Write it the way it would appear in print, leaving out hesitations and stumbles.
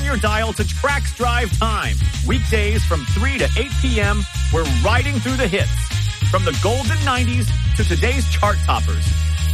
your dial to Trax Drive Time. Weekdays from 3 to 8 p.m., we're riding through the hits. From the golden 90s to today's chart toppers.